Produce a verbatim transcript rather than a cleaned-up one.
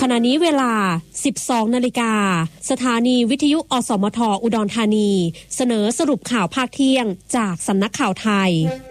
ขณะนี้เวลา สิบสองนาฬิกา สถานีวิทยุอสมทอุดรธานีเสนอสรุปข่าวภาคเที่ยงจากสำนักข่าวไทย